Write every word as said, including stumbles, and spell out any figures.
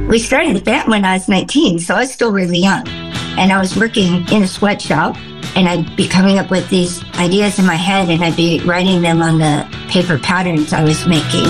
We started the band when I was nineteen, so I was still really young. And I was working in a sweatshop, and I'd be coming up with these ideas in my head, and I'd be writing them on the paper patterns I was making.